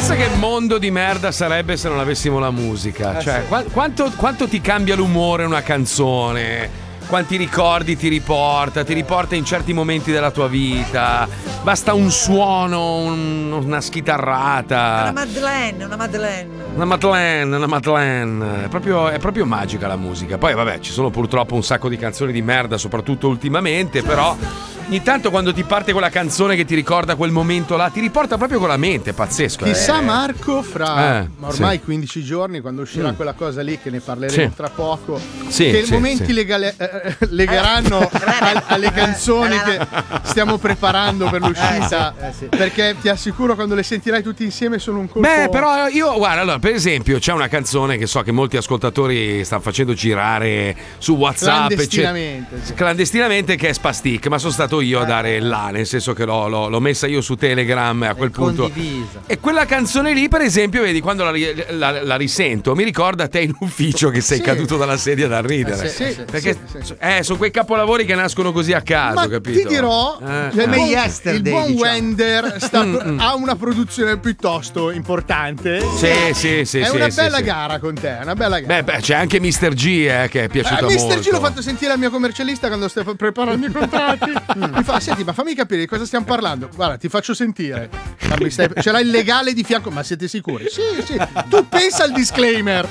pensa che mondo di merda sarebbe se non avessimo la musica? Cioè, quanto ti cambia l'umore una canzone? Quanti ricordi ti riporta in certi momenti della tua vita. Basta un suono, una schitarrata. Una Madeleine. È proprio magica la musica. Poi vabbè, ci sono purtroppo un sacco di canzoni di merda, soprattutto ultimamente, però ogni tanto quando ti parte quella canzone che ti ricorda quel momento là, ti riporta proprio con la mente, è pazzesco. Chissà Marco, fra ormai sì. 15 giorni, quando uscirà quella cosa lì, che ne parleremo tra poco, che sì, momenti legheranno alle canzoni che stiamo preparando per l'uscita, perché ti assicuro quando le sentirai tutti insieme sono un colpo. Beh, però io, guarda, allora, per esempio, c'è una canzone che so che molti ascoltatori stanno facendo girare su WhatsApp clandestinamente, che è Spastic, ma sono stato io a dare là, nel senso che l'ho messa io su Telegram a quel punto. Condivisa. E quella canzone lì, per esempio, vedi, quando la risento, mi ricorda te in ufficio che sei caduto dalla sedia da ridere. Perché sono quei capolavori che nascono così a caso, ma capito? ti dirò, il buon Wender ha una produzione piuttosto importante. Sì. È una bella gara con te, è una bella gara. Beh, c'è anche Mr. G, che è piaciuto molto. Mr. G l'ho fatto sentire al mio commercialista quando stai preparando i miei contratti. Mi fa: senti, ma fammi capire di cosa stiamo parlando. Guarda, ti faccio sentire. Ce l'hai il legale di fianco, ma siete sicuri? Sì. Tu pensa al disclaimer.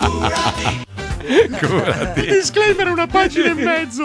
Curati. Il disclaimer è una pagina e mezzo,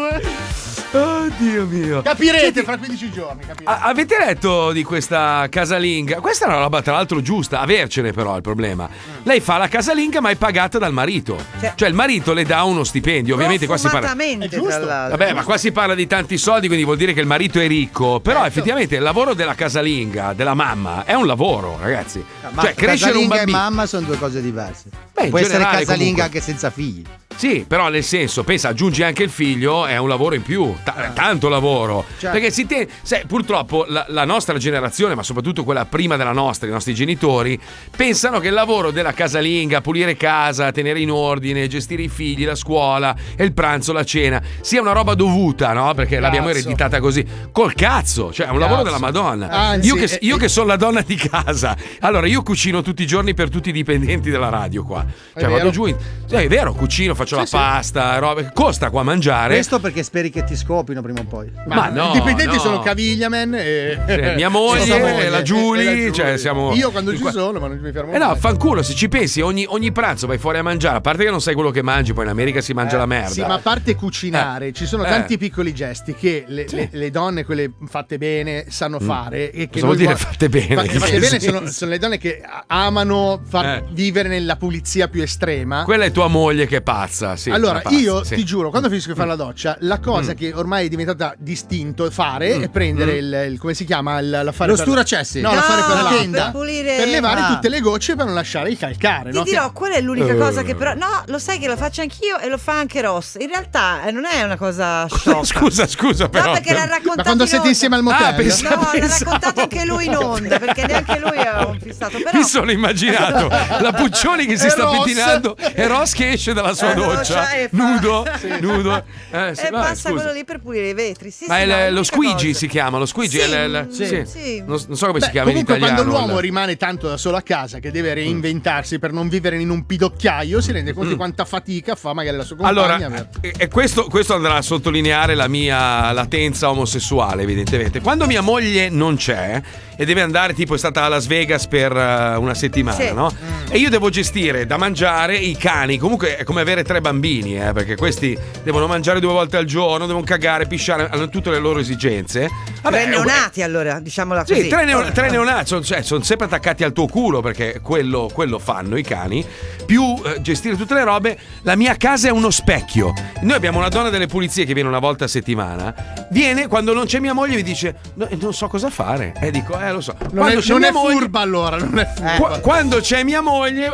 Oddio mio. Capirete fra 15 giorni. Avete letto di questa casalinga? Questa è una roba tra l'altro giusta, avercene però è il problema. Lei fa la casalinga ma è pagata dal marito. Cioè il marito le dà uno stipendio. Ovviamente qua si parla. Vabbè, ma qua si parla di tanti soldi, quindi vuol dire che il marito è ricco. Però effettivamente il lavoro della casalinga, della mamma, è un lavoro, ragazzi. Ma cioè crescere un bambino e mamma sono due cose diverse. Beh, può essere casalinga comunque anche senza figli. Sì, però nel senso, pensa, aggiungi anche il figlio, è un lavoro in più, tanto lavoro. Certo. Perché purtroppo la nostra generazione, ma soprattutto quella prima della nostra, i nostri genitori, pensano che il lavoro della casalinga, pulire casa, tenere in ordine, gestire i figli, la scuola e il pranzo, la cena, sia una roba dovuta, no? Perché l'abbiamo ereditata così. Col cazzo, cioè è un lavoro della Madonna. Anzi, io che sono la donna di casa, allora io cucino tutti i giorni per tutti i dipendenti della radio qua. Cioè vado giù è vero, cucino, faccio la pasta, roba. Costa qua mangiare. Questo perché speri che ti scopino prima o poi. Ma no, i dipendenti sono Cavigliaman e mia moglie e la Giulia, cioè siamo. Io quando ci sono, ma non mi fermo. No, fanculo, se ci pensi, ogni pranzo vai fuori a mangiare, a parte che non sai quello che mangi, poi in America si mangia la merda. Sì, ma a parte cucinare, ci sono tanti piccoli gesti che le donne, quelle fatte bene, sanno fare. E che cosa vuol dire fatte bene? Fatte bene sono le donne che amano far vivere nella pulizia più estrema. Quella è tua moglie che è pazza, sì. Allora, io ti giuro, quando finisco di fare la doccia, la cosa che ormai è diventata distinto fare è prendere il come si chiama? L'affare lo sturacessi. No, l'affare per la tenda. Per pulire. Per levare tutte le gocce per non lasciare il calcare. Ti dirò, quella è l'unica cosa che però. No, lo sai che lo faccio anch'io e lo fa anche Ross. In realtà non è una cosa sciocca. Scusa, però. No, perché l'ha raccontato. Ma quando siete insieme al motel? No, l'ha raccontato anche lui in onda, perché neanche lui è un fissato. Però... Mi sono immaginato la Puccioni che si sta pettinando e Ross che esce dalla sua doccia nudo. E passa quello lì per pulire i vetri. Ma è lo squeegee si chiama, lo squeegee. Sì. Non so come si chiama in comunque italiano. Quando l'uomo rimane tanto da solo a casa che deve reinventarsi per non vivere in un pidocchiaio, si rende conto di quanta fatica fa magari la sua compagna. Allora, e questo andrà a sottolineare la mia latenza omosessuale, evidentemente. Quando mia moglie non c'è e deve andare, tipo è stata a Las Vegas per una settimana, no? E io devo gestire da mangiare i cani. Comunque è come avere 3 bambini, perché questi devono mangiare 2 volte al giorno, devono cagare, pisciare, hanno tutte le loro esigenze. 3 neonati, allora, diciamola così. Sì, 3 neonati, sono sempre attaccati al tuo culo, perché quello fanno i cani. Più gestire tutte le robe. La mia casa è uno specchio. Noi abbiamo una donna delle pulizie che viene una volta a settimana. Viene quando non c'è mia moglie e mi dice non so cosa fare. E dico lo so. Non è furba, allora non è furba. Quando c'è mia moglie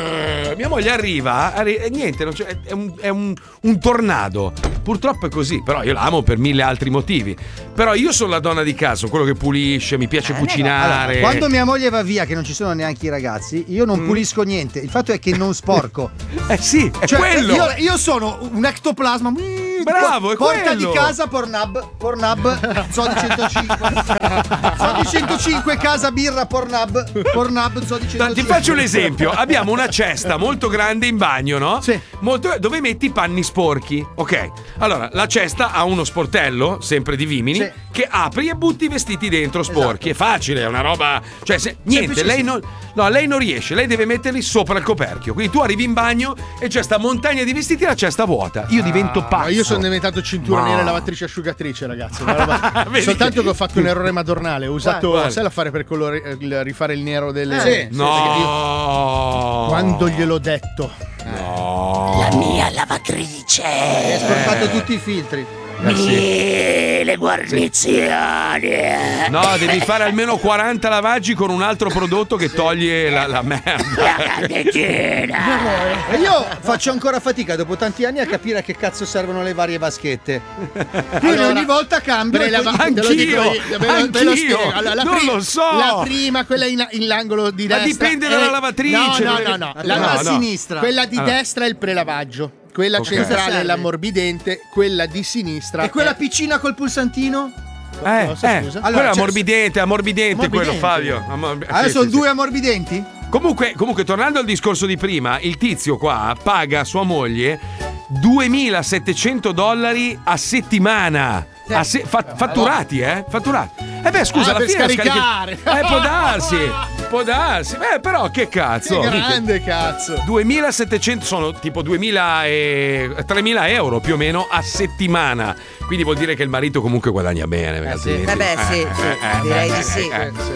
arriva e niente, non c'è, è un tornado. Purtroppo è così, però io l'amo per 1000 altri motivi. Però io sono la donna di casa, quello che pulisce, mi piace cucinare. Allora, quando mia moglie va via, che non ci sono neanche i ragazzi, io non pulisco niente. Il fatto è che non sporco. Sì, è quello. Io sono un ectoplasma Bravo, è porta quello. di casa Pornhub, Zodi 105. Zodi 105 casa birra Pornhub, Zodi 105. Ti faccio un esempio. Abbiamo una cesta molto grande in bagno, no? Sì. Dove metti i panni sporchi. Ok. Allora, la cesta ha uno sportello, sempre di Vimini, Sì. che apri e butti i vestiti dentro sporchi. È facile, è una roba. Cioè, niente, lei non riesce, lei deve metterli sopra il coperchio. Quindi tu arrivi in bagno e c'è sta montagna di vestiti e la cesta vuota. Io divento pazzo. Io sono diventato cintura nera lavatrice asciugatrice, ragazzi. Una roba- Soltanto che ho fatto un errore madornale. Ho usato, sai, l'affare per rifare il nero delle. Sì. No. Quando gliel'ho detto. No. La mia lavatrice. Hai sporcato tutti i filtri. Le guarnizioni. No, devi fare almeno 40 lavaggi con un altro prodotto che toglie la merda. E io faccio ancora fatica dopo tanti anni a capire a che cazzo servono le varie vaschette. Quindi ogni volta cambio. Anch'io. Non lo so. La prima, quella in l'angolo di Ma destra. dipende dalla lavatrice. No. La sinistra. Quella di destra è il prelavaggio. Quella centrale è l'ammorbidente, quella di sinistra. E quella piccina col pulsantino? Cosa, scusa? Quello è ammorbidente quello, Fabio. Adesso sono due ammorbidenti? Comunque, tornando al discorso di prima, il tizio qua paga sua moglie $2.700 a settimana. Fatturati. Fatturati. Scusa, alla per fine scaricare. Può darsi. Però che cazzo. Che grande cazzo. 2.700 sono tipo 3.000 euro più o meno a settimana. Quindi vuol dire che il marito comunque guadagna bene. Sì, direi di sì.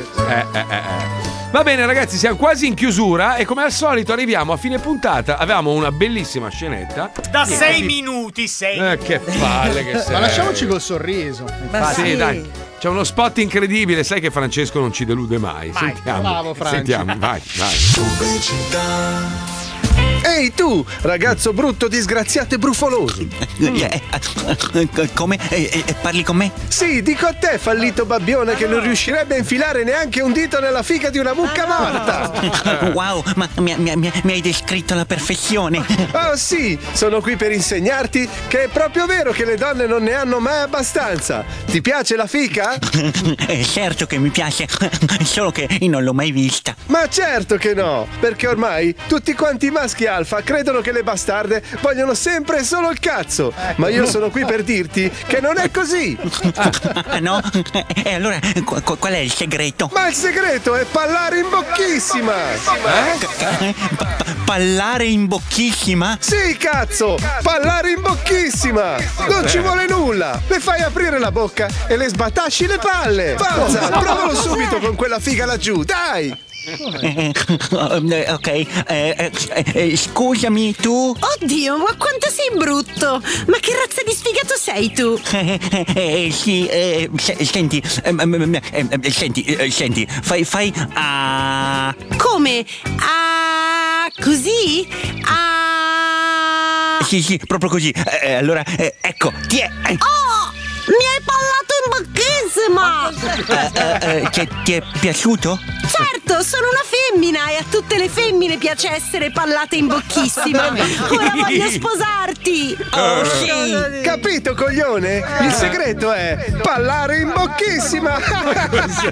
Va bene, ragazzi, siamo quasi in chiusura e come al solito arriviamo a fine puntata. Avevamo una bellissima scenetta. Da 6 minuti, 6. Che palle che sei. Ma lasciamoci col sorriso. Sì, dai. C'è uno spot incredibile, sai che Francesco non ci delude mai. Sentiamo. Bravo, Franci. Sentiamo, vai. Ehi tu, ragazzo brutto, disgraziato e brufoloso. Come? Parli con me? Sì, dico a te, fallito babbione, che non riuscirebbe a infilare neanche un dito nella figa di una mucca morta. Wow, ma mi hai descritto alla perfezione. Oh sì, sono qui per insegnarti che è proprio vero che le donne non ne hanno mai abbastanza. Ti piace la fica? Certo che mi piace, solo che io non l'ho mai vista. Ma certo che no, perché ormai tutti quanti i maschi alfa credono che le bastarde vogliono sempre e solo il cazzo. Ma io sono qui per dirti che non è così. No? E allora qual è il segreto? Ma il segreto è pallare in bocchissima. Pallare in bocchissima? Sì, cazzo! Pallare in bocchissima! Non ci vuole nulla! Le fai aprire la bocca e le sbatasci le palle! Forza, provalo subito con quella figa laggiù, dai! Ok, scusami, tu? Oddio, ma quanto sei brutto! Ma che razza di sfigato sei tu? Sì, senti, fai Come? Così? Sì, proprio così. Allora, ecco, ti è. Oh! Mi hai pallato in bocchissima! Ti è piaciuto? Certo, sono una femmina e a tutte le femmine piace essere pallate in bocchissima. Ora voglio sposarti. Oh, sì. Capito, coglione? Il segreto è pallare in bocchissima!